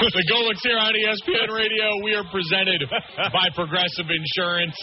The Golics here on ESPN Radio. We are presented by Progressive Insurance.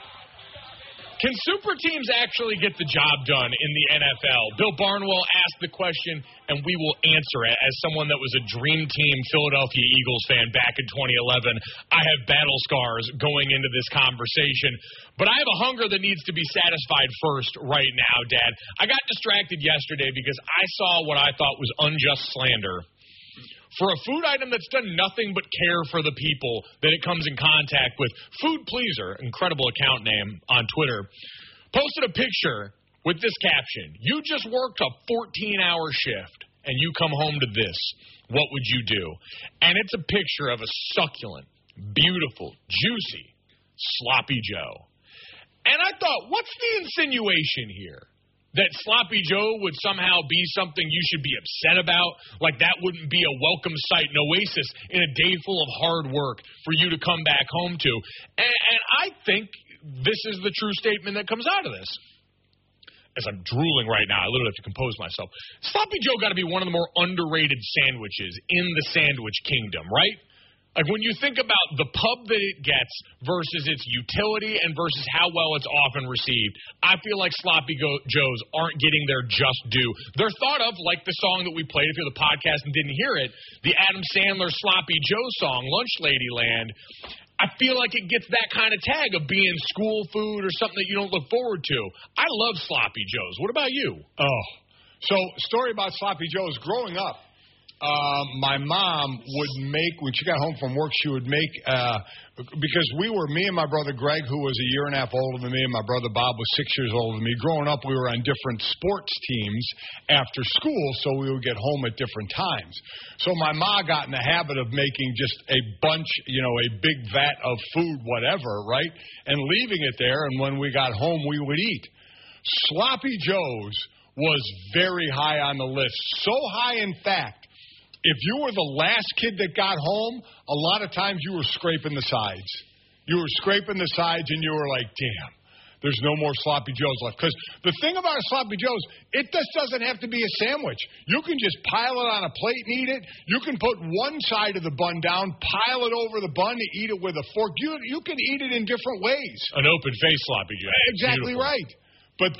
Can super teams actually get the job done in the NFL? Bill Barnwell asked the question, and we will answer it. As someone that was a dream team Philadelphia Eagles fan back in 2011, I have battle scars going into this conversation. But I have a hunger that needs to be satisfied first right now, Dad. I got distracted yesterday because I saw what I thought was unjust slander for a food item that's done nothing but care for the people that it comes in contact with. Food Pleaser, incredible account name on Twitter, posted a picture with this caption: "You just worked a 14-hour shift and you come home to this. What would you do?" And it's a picture of a succulent, beautiful, juicy Sloppy Joe. And I thought, what's the insinuation here? That Sloppy Joe would somehow be something you should be upset about? Like that wouldn't be a welcome sight, an oasis in a day full of hard work for you to come back home to? And I think this is the true statement that comes out of this. As I'm drooling right now, I literally have to compose myself. Sloppy Joe got to be one of the more underrated sandwiches in the sandwich kingdom, right? Like when you think about the pub that it gets versus its utility and versus how well it's often received, I feel like Sloppy Joes aren't getting their just due. They're thought of like the song that we played, if you're the podcast and didn't hear it, the Adam Sandler Sloppy Joe song, Lunch Lady Land. I feel like it gets that kind of tag of being school food or something that you don't look forward to. I love Sloppy Joes. What about you? Oh, so story about Sloppy Joes. Growing up, my mom would make, when she got home from work, she would make, because me and my brother Greg, who was a year and a half older than me, and my brother Bob was 6 years older than me. Growing up, we were on different sports teams after school, so we would get home at different times. So my ma got in the habit of making just a bunch, a big vat of food, whatever, right, and leaving it there, and when we got home, we would eat. Sloppy Joe's was very high on the list, so high, in fact, if you were the last kid that got home, a lot of times you were scraping the sides. You were scraping the sides, and you were like, damn, there's no more Sloppy Joes left. Because the thing about a Sloppy Joe's, it just doesn't have to be a sandwich. You can just pile it on a plate and eat it. You can put one side of the bun down, pile it over the bun, and eat it with a fork. You can eat it in different ways. An open-faced Sloppy Joe. Exactly Beautiful. Right. But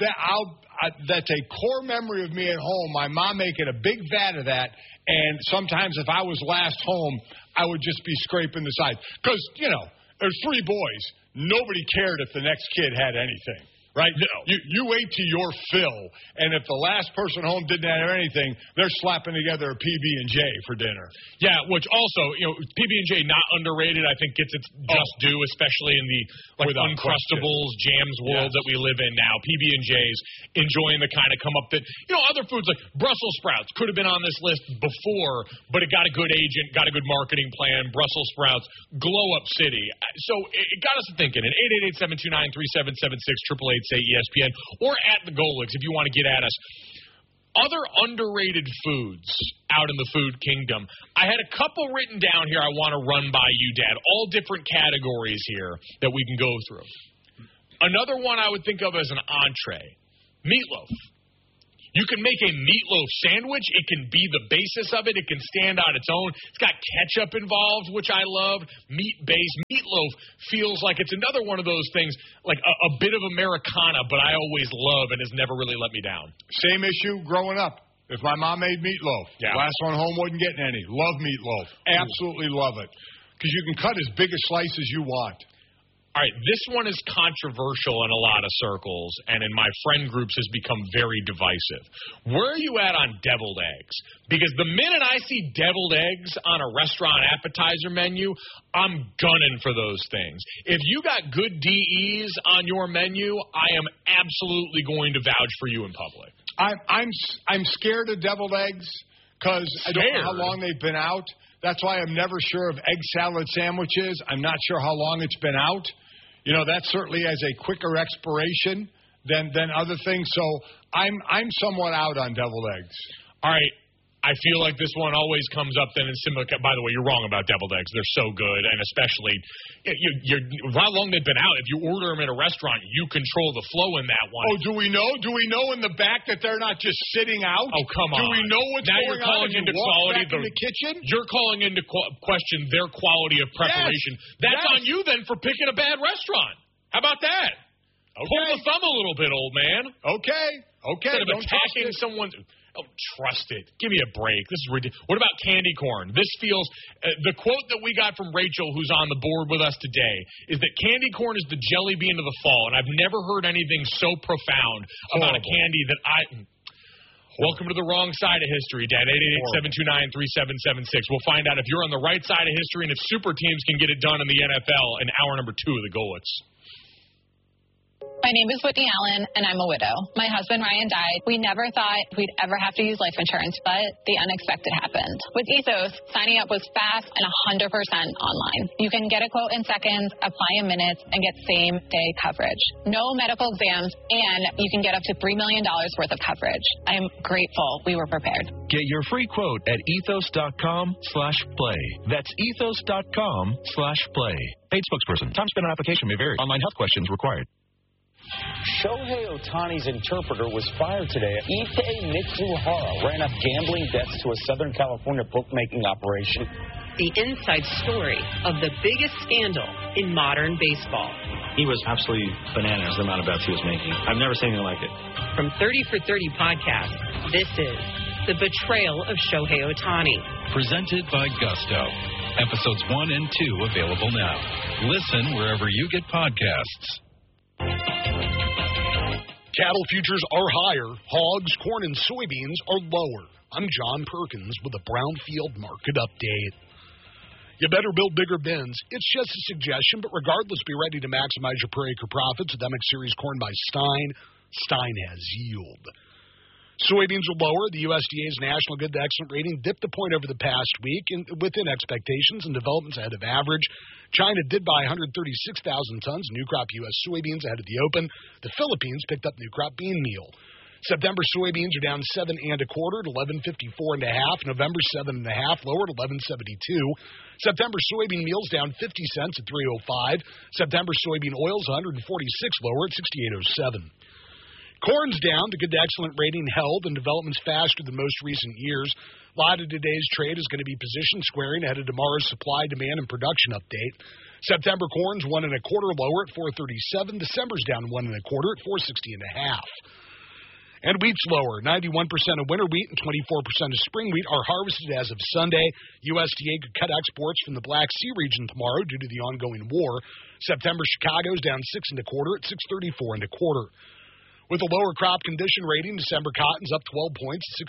that's a core memory of me at home. My mom making a big vat of that. And sometimes if I was last home, I would just be scraping the sides. Because, there's three boys. Nobody cared if the next kid had anything, right? No. You ate to your fill. And if the last person home didn't have anything, they're slapping together a PB&J for dinner. Yeah, which also, PB&J not underrated, I think gets its just due, especially in the Uncrustables, jams world that we live in now. PB&J's enjoying the kind of come up that, other foods like Brussels sprouts could have been on this list before, but it got a good agent, got a good marketing plan. Brussels sprouts, glow up city. So it got us thinking. At 888-729-3776, 888-SAY-ESPN, or at the Golics if you want to get at us. Other underrated foods out in the food kingdom. I had a couple written down here I want to run by you, Dad. All different categories here that we can go through. Another one I would think of as an entree. Meatloaf. You can make a meatloaf sandwich. It can be the basis of it. It can stand on its own. It's got ketchup involved, which I love. Meat-based. Meatloaf feels like it's another one of those things, like a bit of Americana, but I always love and has never really let me down. Same issue growing up. If my mom made meatloaf, last one home wasn't getting any. Love meatloaf. Absolutely love it. Because you can cut as big a slice as you want. All right, this one is controversial in a lot of circles, and in my friend groups has become very divisive. Where are you at on deviled eggs? Because the minute I see deviled eggs on a restaurant appetizer menu, I'm gunning for those things. If you got good DEs on your menu, I am absolutely going to vouch for you in public. I'm scared of deviled eggs because I don't know how long they've been out. That's why I'm never sure of egg salad sandwiches. I'm not sure how long it's been out. That certainly has a quicker expiration than other things. So I'm somewhat out on deviled eggs. All right. I feel like this one always comes up then in similar. By the way, you're wrong about deviled eggs. They're so good, and especially how long they've been out. If you order them at a restaurant, you control the flow in that one. Oh, do we know? Do we know in the back that they're not just sitting out? Oh, come on. Do we know what's now going you're calling on? into quality in the kitchen? You're calling into question their quality of preparation. Yes. That's on you then for picking a bad restaurant. How about that? Okay. Pull the thumb a little bit, old man. Okay. Instead of attacking someone. Oh, trust it. Give me a break. This is ridiculous. What about candy corn? This feels the quote that we got from Rachel, who's on the board with us today, is that candy corn is the jelly bean of the fall, and I've never heard anything so profound about a candy that Welcome to the wrong side of history, Dad. 888-729-3776. We'll find out if you're on the right side of history and if super teams can get it done in the NFL in hour number 2 of the Golitz. My name is Whitney Allen, and I'm a widow. My husband, Ryan, died. We never thought we'd ever have to use life insurance, but the unexpected happened. With Ethos, signing up was fast and 100% online. You can get a quote in seconds, apply in minutes, and get same-day coverage. No medical exams, and you can get up to $3 million worth of coverage. I'm grateful we were prepared. Get your free quote at ethos.com/play. That's ethos.com/play. Paid spokesperson. Time spent on application may vary. Online health questions required. Shohei Ohtani's interpreter was fired today. Ike Mitsuhara ran up gambling debts to a Southern California bookmaking operation. The inside story of the biggest scandal in modern baseball. He was absolutely bananas, the amount of bets he was making. I've never seen anything like it. From 30 for 30 podcast, this is The Betrayal of Shohei Ohtani. Presented by Gusto. Episodes 1 and 2 available now. Listen wherever you get podcasts. Cattle futures are higher. Hogs, corn, and soybeans are lower. I'm John Perkins with a Brownfield market update. You better build bigger bins. It's just a suggestion, but regardless, be ready to maximize your per acre profits with MX Series corn by Stein. Stein has yield. Soybeans are lower. The USDA's National Good to Excellent rating dipped a point over the past week within expectations and developments ahead of average. China did buy 136,000 tons new crop U.S. soybeans ahead of the open. The Philippines picked up new crop bean meal. September soybeans are down 7 1/4 to 11.54 1/2. November 7 1/2 lower to 11.72. September soybean meals down 50 cents at 3.05. September soybean oils 146 lower at 68.07. Corn's down. The Good to Excellent rating held, and developments faster than most recent years. A lot of today's trade is going to be position squaring ahead of tomorrow's supply, demand, and production update. September corn's 1 1/4 lower at 4.37. December's down 1 1/4 at 4.60 1/2. And wheat's lower. 91% of winter wheat and 24% of spring wheat are harvested as of Sunday. USDA could cut exports from the Black Sea region tomorrow due to the ongoing war. September Chicago's down 6 1/4 at 6.34 1/4. With a lower crop condition rating, December cotton's up 12 points at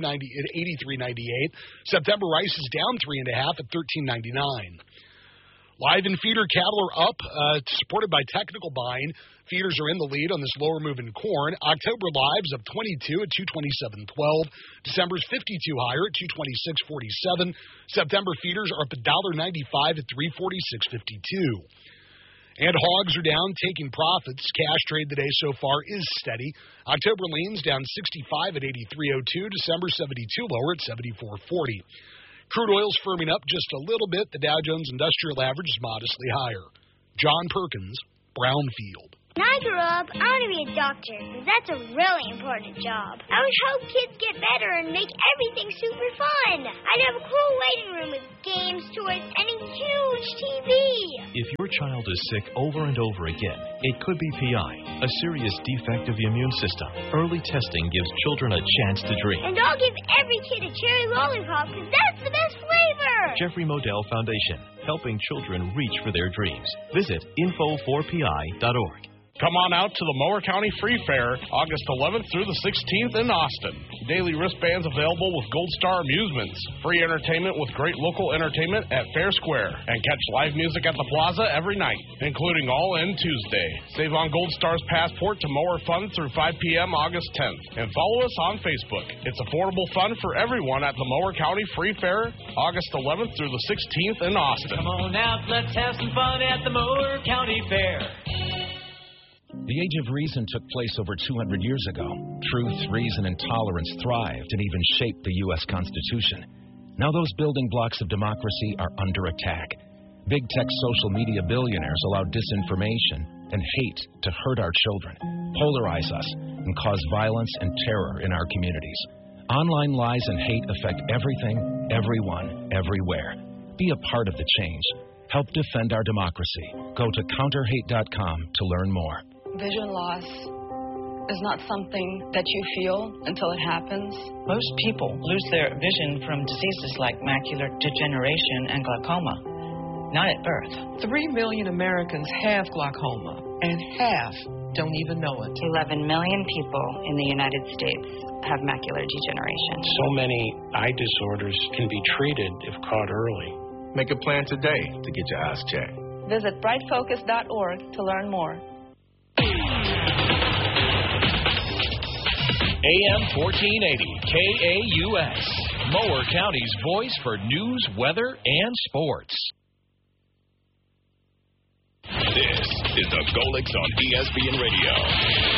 83.98. September rice is down 3 1/2 at 13.99. Live and feeder cattle are up, supported by technical buying. Feeders are in the lead on this lower move in corn. October live's up 22 at 227.12. December's 52 higher at 226.47. September feeders are up $1.95 at 346.52. And hogs are down, taking profits. Cash trade today so far is steady. October lean's down 65 at 83.02. December 72 lower at 74.40. Crude oil's firming up just a little bit. The Dow Jones Industrial Average is modestly higher. John Perkins, Brownfield. When I grow up, I want to be a doctor, because that's a really important job. I would help kids get better and make everything super fun. I'd have a cool waiting room with games, toys, and a huge TV. If your child is sick over and over again, it could be PI, a serious defect of the immune system. Early testing gives children a chance to dream. And I'll give every kid a cherry lollipop, because that's the best flavor. Jeffrey Modell Foundation, helping children reach for their dreams. Visit info4pi.org. Come on out to the Mower County Free Fair, August 11th through the 16th in Austin. Daily wristbands available with Gold Star Amusements. Free entertainment with great local entertainment at Fair Square. And catch live music at the Plaza every night, including All In Tuesday. Save on Gold Star's passport to Mower Fun through 5 p.m. August 10th. And follow us on Facebook. It's affordable fun for everyone at the Mower County Free Fair, August 11th through the 16th in Austin. Come on out, let's have some fun at the Mower County Fair. The Age of Reason took place over 200 years ago. Truth, reason, and tolerance thrived and even shaped the U.S. Constitution. Now those building blocks of democracy are under attack. Big tech social media billionaires allow disinformation and hate to hurt our children, polarize us, and cause violence and terror in our communities. Online lies and hate affect everything, everyone, everywhere. Be a part of the change. Help defend our democracy. Go to counterhate.com to learn more. Vision loss is not something that you feel until it happens. Most people lose their vision from diseases like macular degeneration and glaucoma, not at birth. 3 million Americans have glaucoma, and half don't even know it. 11 million people in the United States have macular degeneration. So many eye disorders can be treated if caught early. Make a plan today to get your eyes checked. Visit brightfocus.org to learn more. AM 1480, KAUS, Mower County's voice for news, weather, and sports. This is the Golix on ESPN Radio.